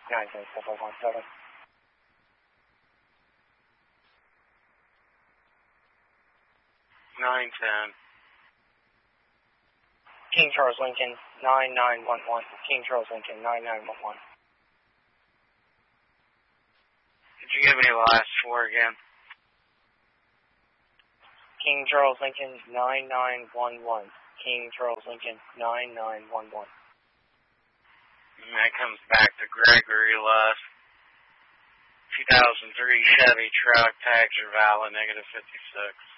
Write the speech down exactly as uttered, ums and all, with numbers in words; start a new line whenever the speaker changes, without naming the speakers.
nine ten seven one seven.
nine ten.
King Charles Lincoln, nine nine one one. King Charles Lincoln, nine nine one one.
Could you give me the last four again?
King Charles Lincoln, nine nine one one. King Charles Lincoln, nine nine one one.
And that comes back to Gregory left. two thousand three Chevy truck, tags are valid, negative fifty-six.